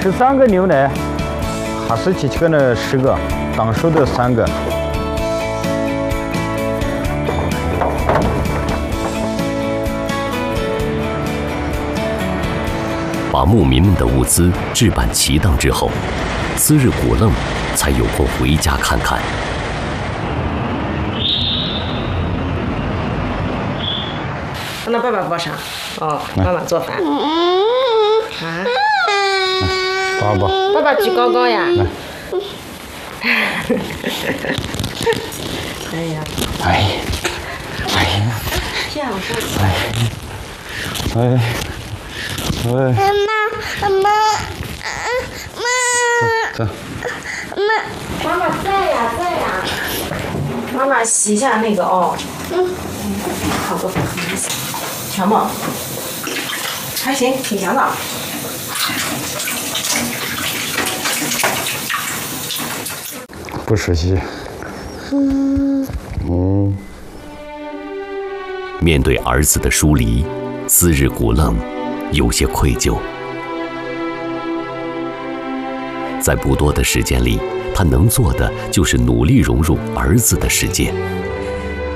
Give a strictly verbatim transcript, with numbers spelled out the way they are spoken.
十三个牛奶，哈士奇可能十个，当手的三个。 把牧民们的物资置办齐当之后，斯日古楞才有空回家看看。 那爸爸包上，哦，妈妈做饭。啊， 爸爸， 爸爸举高高呀！哎呀， 哎，哎呀， 这样说， 哎，哎，哎， 妈妈，妈， 走， 妈妈在呀，在呀。妈妈洗一下那个哦。嗯。好多粉，强吗？还行，挺强的。 不熟悉。嗯。嗯。 面对儿子的疏离，斯日古楞有些愧疚。在不多的时间里，他能做的就是努力融入儿子的世界。